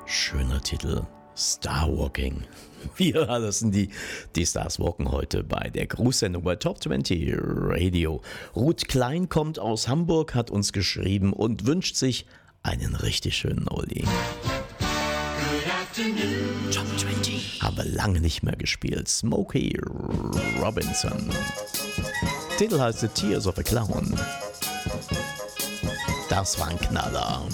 Schöner Titel. Starwalking. Wir lassen die Stars walken heute bei der Grußsendung bei Top 20 Radio. Ruth Klein kommt aus Hamburg, hat uns geschrieben und wünscht sich einen richtig schönen Oldie. Top 20 haben wir lange nicht mehr gespielt. Smokey Robinson. Titel heißt The Tears of a Clown. Das war ein Knaller.